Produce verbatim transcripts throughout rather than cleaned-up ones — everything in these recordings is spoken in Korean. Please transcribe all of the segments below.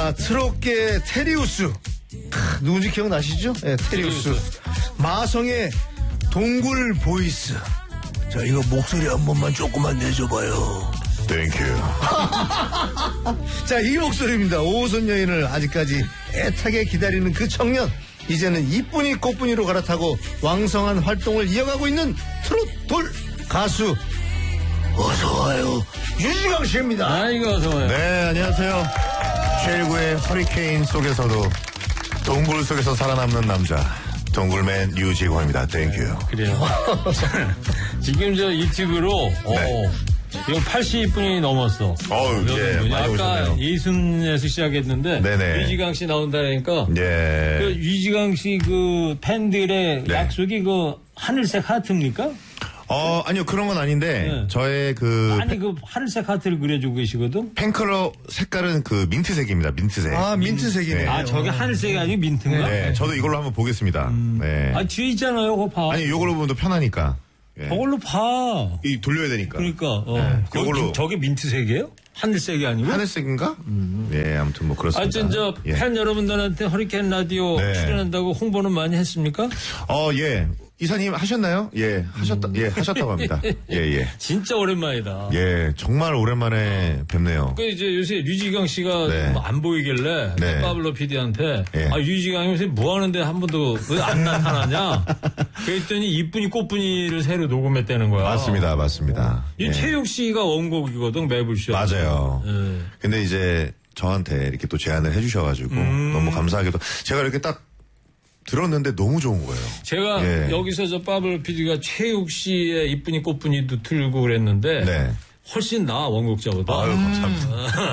자, 트롯계 테리우스. 크, 누군지 기억나시죠? 네, 테리우스. 마성의 동굴 보이스. 자, 이거 목소리 한 번만 조금만 내줘봐요. 땡큐. 자, 이 목소리입니다. 오호선 여인을 아직까지 애타게 기다리는 그 청년. 이제는 이쁜이 꽃분이로 갈아타고 왕성한 활동을 이어가고 있는 트롯 돌 가수. 어서와요. 유지강 씨입니다. 아이고, 어서와요. 네, 안녕하세요. 최일구의 허리케인 속에서도 동굴 속에서 살아남는 남자. 동굴맨 유지광입니다. 땡큐. 그래요. 지금 저 유튜브로, 네. 어, 지금 팔십 분이 넘었어. 어우, 예, 많이 아까 오셨네요. 예순에서 시작했는데, 네네. 유지강 씨 나온다니까, 예. 그 유지강 씨 그 팬들의 네. 약속이 그 하늘색 하트입니까? 어, 아니요, 그런 건 아닌데, 네. 저의 그. 아니, 그 하늘색 하트를 그려주고 계시거든? 팬클럽 색깔은 그 민트색입니다, 민트색. 아, 민트색이네. 네. 아, 저게 하늘색이 아니고 민트인가? 네, 저도 이걸로 한번 보겠습니다. 네. 아, 뒤에 있잖아요, 그거 봐. 아니, 이걸로 보면 더 편하니까. 예. 저걸로 봐. 이 돌려야 되니까. 그러니까, 어. 네, 거기 그걸로. 민- 저게 민트색이에요? 하늘색이 아니고? 하늘색인가? 예, 아무튼 뭐 그렇습니다. 하여튼 저 예. 팬 여러분들한테 허리케인 라디오 네. 출연한다고 홍보는 많이 했습니까? 어, 예. 이사님 하셨나요? 예, 하셨다, 예, 하셨다고 합니다. 예, 예. 진짜 오랜만이다. 예, 정말 오랜만에 뵙네요. 그 이제 요새 류지강 씨가 네. 뭐안 보이길래 네. 파블로 피디한테 예. 아 류지강이 요새 뭐 하는데 한 번도 왜 안 나타나냐? 그랬더니 이쁜이 꽃분이를 새로 녹음했다는 거야. 맞습니다, 맞습니다. 이 예. 최욱 씨가 원곡이거든 매불쇼. 맞아요. 예. 근데 이제 저한테 이렇게 또 제안을 해주셔가지고 음. 너무 감사하게도 제가 이렇게 딱 들었는데 너무 좋은 거예요. 제가 예. 여기서 저 파블로 피디가 최욱 씨의 이쁜이 꽃분이도 틀고 그랬는데 네. 훨씬 나아 원곡자보다. 아유, 감사합니다.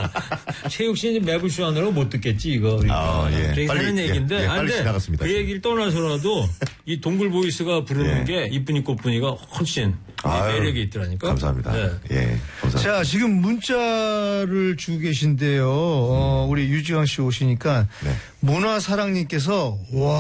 최욱 씨는 매불쇼 하느라고 못 듣겠지 이거. 그러니까. 아, 예. 되게 빨리, 하는 예, 얘기인데. 예, 아, 빨리 근데 지나갔습니다, 그 지금. 얘기를 떠나서라도 이 동굴 보이스가 부르는 예. 게 이쁜이 꽃분이가 훨씬 아유, 매력이 있더라니까. 감사합니다. 네. 예, 감사합니다. 자, 지금 문자를 주고 계신데요. 어, 우리 유지강 씨 오시니까 네. 문화사랑님께서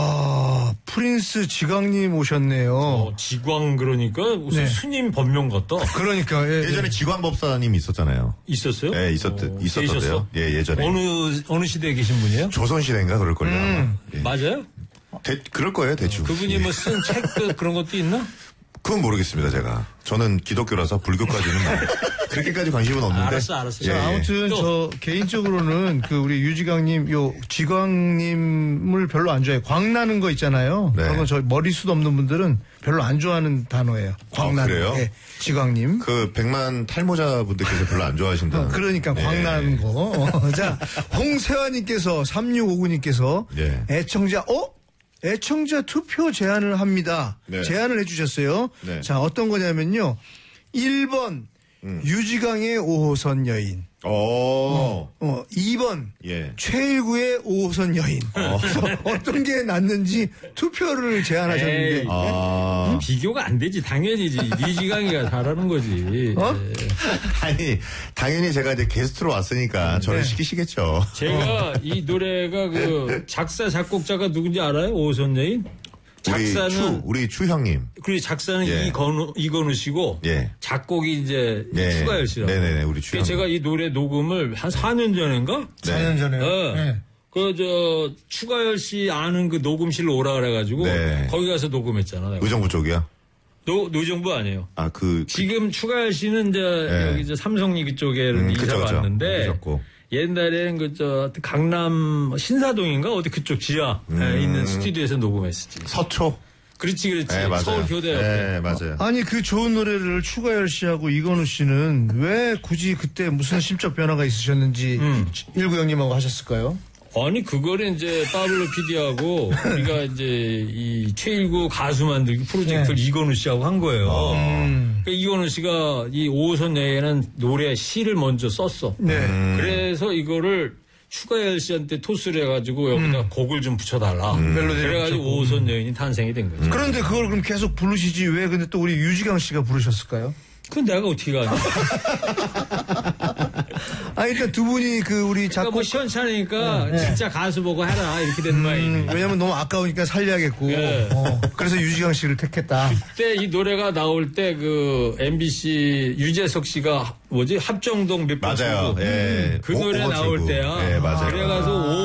와 프린스 지강님 오셨네요. 어, 지광 그러니까 무슨 네. 스님 법명 같다. 그러니까 예, 예전에 지광법사님 있었잖아요. 있었어요? 예, 있었, 어, 있었던데요. 계셨어? 예, 예전에. 어느 어느 시대에 계신 분이에요? 조선시대인가 그럴걸요. 아마. 예. 맞아요? 대, 그럴 거예요, 대충. 그분이 예. 뭐 쓴 책도 그런 것도 있나? 그건 모르겠습니다, 제가. 저는 기독교라서 불교까지는 그렇게까지 관심은 없는데. 알았어, 알았어. 예, 자, 예. 아무튼 또. 저 개인적으로는 그 우리 유지강님 요 지광님을 별로 안 좋아해요. 광나는 거 있잖아요. 네. 그런 거 저 머리숱 없는 분들은 별로 안 좋아하는 단어예요. 광나는. 그래요? 예, 지광님. 그 백만 탈모자 분들께서 별로 안 좋아하신다. 어, 그러니까 네. 광나는 거. 어, 자, 홍세화님께서 삼육오구님께서 예. 애청자 어? 애청자 투표 제안을 합니다. 네. 제안을 해주셨어요. 네. 자, 어떤 거냐면요. 일 번 음. 유지강의 오호선 여인. 어. 어, 이 번 예. 최일구의 오호선 여인. 어. 어떤 게 낫는지 투표를 제안하셨는데. 에이. 아. 비교가 안 되지. 당연히지. 리지강이가 잘하는 거지. 어? 네. 아니, 당연히 제가 이제 게스트로 왔으니까 저를 네. 시키시겠죠. 제가 이 노래가 그 작사 작곡자가 누군지 알아요? 오호선 여인? 우리 작사는 추, 우리 추 형님. 그리고 작사는 예. 이건우 이건우 씨고 예. 작곡이 이제 예. 추가열 씨라고. 네네네, 우리 추 그래서 형님. 제가 이 노래 녹음을 한 사 년 전인가? 네. 사 년 전에요. 네. 네. 그, 저, 추가열 씨 아는 그 녹음실로 오라 그래가지고, 네. 거기 가서 녹음했잖아. 내가. 의정부 쪽이요? 노, 노정부 아니에요. 아, 그. 지금 추가열 씨는 이제, 네. 여기 이제 삼성리 그쪽에 음, 이사 그쵸, 그쵸. 왔는데, 오셨고. 옛날에는 그, 저, 강남 신사동인가? 어디 그쪽 지하에 음. 있는 스튜디오에서 녹음했었지. 서초? 그렇지, 그렇지. 네, 맞아요. 서울교대 옆에. 네, 맞아요. 아니 그 좋은 노래를 추가열 씨하고 이건우 씨는 왜 굳이 그때 무슨 심적 변화가 있으셨는지 음. 일구 형님하고 하셨을까요? 아니 그거를 이제 파블로 피디하고 우리가 이제 이 최일구 가수 만들기 프로젝트를 네. 이건우 씨하고 한 거예요. 음. 그러니까 이건우 씨가 이 오호선 여인은 노래 시를 먼저 썼어. 네. 그래서 이거를 추가열 씨한테 토스를 해가지고 여기다 곡을 좀 붙여달라. 멜로디를 그래가지고 붙였고. 오호선 여인이 탄생이 된 거지. 그런데 그걸 그럼 계속 부르시지 왜 근데 또 우리 유지강 씨가 부르셨을까요? 그건 내가 어떻게 가냐. 아니 그러니까 두 분이 그 우리 그러니까 작곡 뭐 시원찮으니까 네. 진짜 가수 보고 해라 이렇게 된 거야. 음, 이미. 왜냐면 너무 아까우니까 살려야겠고 네. 어, 그래서 유지강 씨를 택했다. 그때 이 노래가 나올 때 그 엠비씨 유재석 씨가 뭐지 합정동 몇번 맞아요. 예. 그 오- 노래 오버 나올 출구. 때야. 예, 맞아요. 그래가지고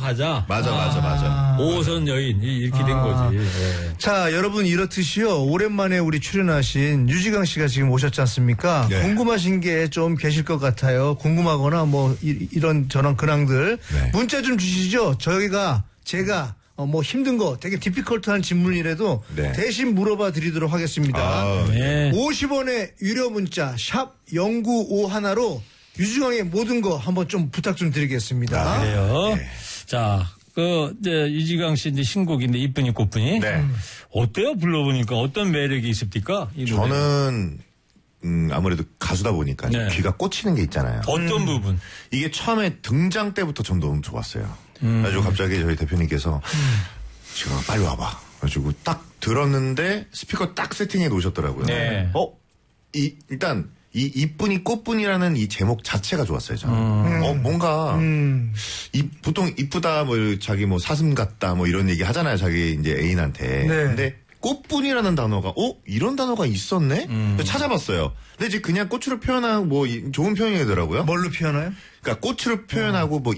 가자. 맞아, 맞아, 맞아. 오호선 여인 이- 이렇게 된 아. 거지. 예. 자, 여러분 이렇듯이요. 오랜만에 우리 출연하신 유지강 씨가 지금 오셨지 않습니까? 네. 궁금하신 게 좀 계실 것 같아요. 궁금하거나 뭐 이, 런 저런 근황들 네. 문자 좀 주시죠. 저희가 제가 어, 뭐 힘든 거 되게 디피컬트한 질문이라도 네. 대신 물어봐 드리도록 하겠습니다. 아, 네. 오십 원의 유료 문자 샵 공구오일로 유지강의 모든 거 한번 좀 부탁 좀 드리겠습니다. 그래요. 자, 그 이제 유지강 씨 이제 신곡인데 이쁜이 꽃분이. 네. 어때요? 불러보니까 어떤 매력이 있습니까? 이 노래. 저는, 음, 아무래도 가수다 보니까 네. 귀가 꽂히는 게 있잖아요. 어떤 부분? 이게 처음에 등장 때부터 전 너무 좋았어요. 그래가지고 갑자기 저희 대표님께서 지금 빨리 와봐. 그래가지고 딱 들었는데 스피커 딱 세팅해 놓으셨더라고요. 네. 어, 이, 일단 이 이쁜이 꽃분이라는 이 제목 자체가 좋았어요. 저는. 어, 뭔가 음. 이, 보통 이쁘다 뭐 자기 뭐 사슴 같다 뭐 이런 얘기 하잖아요. 자기 이제 애인한테. 네. 근데 꽃분이라는 단어가 어 이런 단어가 있었네. 그래서 찾아봤어요. 근데 이제 그냥 꽃으로 표현하고 뭐 이- 좋은 표현이더라고요. 뭘로 표현해요? 그러니까 꽃으로 표현하고 뭐